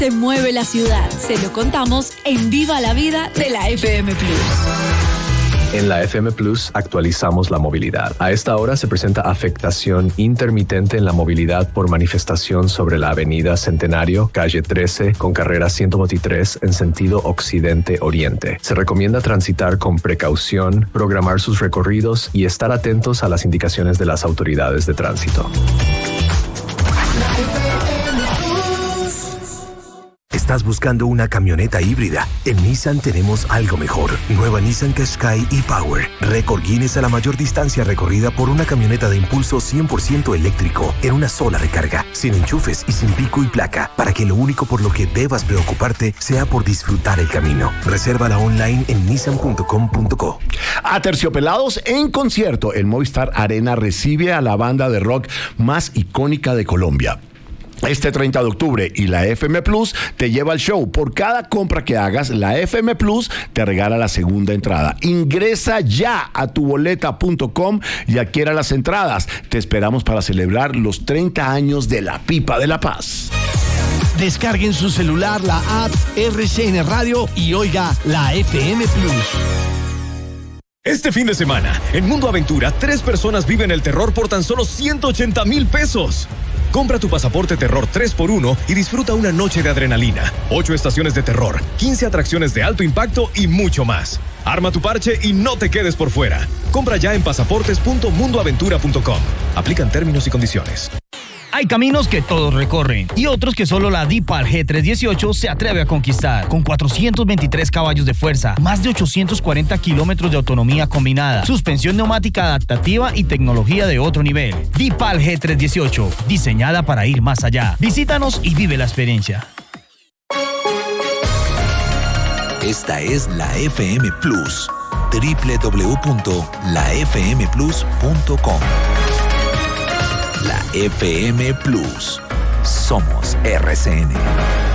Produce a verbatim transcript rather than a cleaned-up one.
te mueve la ciudad. Se lo contamos en Viva la Vida de la F M Plus. En la F M Plus actualizamos la movilidad. A esta hora se presenta afectación intermitente en la movilidad por manifestación sobre la avenida Centenario, calle trece, con carrera ciento veintitrés en sentido occidente-oriente. Se recomienda transitar con precaución, programar sus recorridos y estar atentos a las indicaciones de las autoridades de tránsito. ¿Estás buscando una camioneta híbrida? En Nissan tenemos algo mejor. Nueva Nissan Qashqai e-Power. Récord Guinness a la mayor distancia recorrida por una camioneta de impulso cien por ciento eléctrico en una sola recarga, sin enchufes y sin pico y placa, para que lo único por lo que debas preocuparte sea por disfrutar el camino. Resérvala online en nissan punto com punto co. Aterciopelados en concierto. El Movistar Arena recibe a la banda de rock más icónica de Colombia. Este treinta de octubre y la F M Plus te lleva al show. Por cada compra que hagas, la F M Plus te regala la segunda entrada. Ingresa ya a tu boleta punto com y adquiera las entradas. Te esperamos para celebrar los treinta años de la Pipa de la Paz. Descarguen su celular la app R C N Radio y oiga la F M Plus. Este fin de semana, en Mundo Aventura, tres personas viven el terror por tan solo ciento ochenta mil pesos. Compra tu pasaporte terror tres por uno y disfruta una noche de adrenalina, ocho estaciones de terror, quince atracciones de alto impacto y mucho más. Arma tu parche y no te quedes por fuera. Compra ya en pasaportes punto mundo aventura punto com. Aplican términos y condiciones. Hay caminos que todos recorren y otros que solo la D-Pal G trescientos dieciocho se atreve a conquistar. Con cuatrocientos veintitrés caballos de fuerza, más de ochocientos cuarenta kilómetros de autonomía combinada, suspensión neumática adaptativa y tecnología de otro nivel. D-Pal G trescientos dieciocho, diseñada para ir más allá. Visítanos y vive la experiencia. Esta es la F M Plus. doble u doble u doble u punto la f m plus punto com. La F M Plus. Somos R C N.